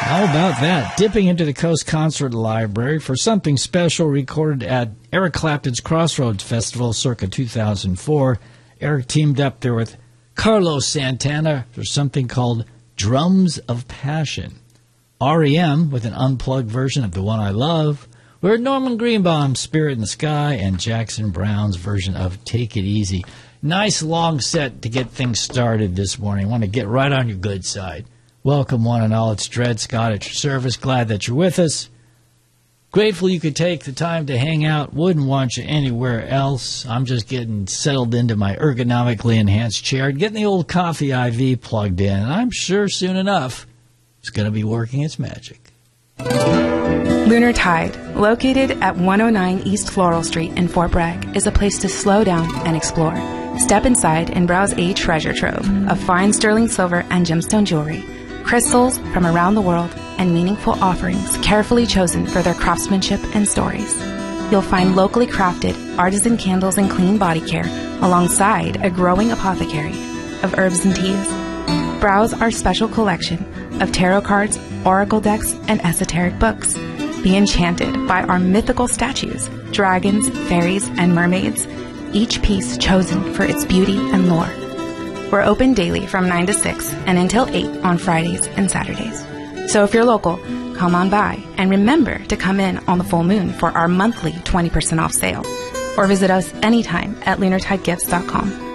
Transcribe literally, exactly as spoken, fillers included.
How about that? Dipping into the Coast Concert Library for something special recorded at Eric Clapton's Crossroads Festival circa two thousand four. Eric teamed up there with Carlos Santana for something called Drums of Passion. R E M with an unplugged version of The One I Love. We heard Norman Greenbaum's Spirit in the Sky and Jackson Browne's version of Take It Easy. Nice long set to get things started this morning. I want to get right on your good side. Welcome, one and all. It's Dred Scott at your service. Glad that you're with us. Grateful you could take the time to hang out. Wouldn't want you anywhere else. I'm just getting settled into my ergonomically enhanced chair, getting the old coffee I V plugged in, and I'm sure soon enough it's going to be working its magic. Lunar Tide, located at one oh nine East Floral Street in Fort Bragg, is a place to slow down and explore. Step inside and browse a treasure trove of fine sterling silver and gemstone jewelry, crystals from around the world, and meaningful offerings carefully chosen for their craftsmanship and stories. You'll find locally crafted artisan candles and clean body care alongside a growing apothecary of herbs and teas. Browse our special collection of tarot cards, oracle decks, and esoteric books. Be enchanted by our mythical statues, dragons, fairies, and mermaids, each piece chosen for its beauty and lore. We're open daily from nine to six and until eight on Fridays and Saturdays. So if you're local, come on by and remember to come in on the full moon for our monthly twenty percent off sale. Or visit us anytime at lunar tide gifts dot com.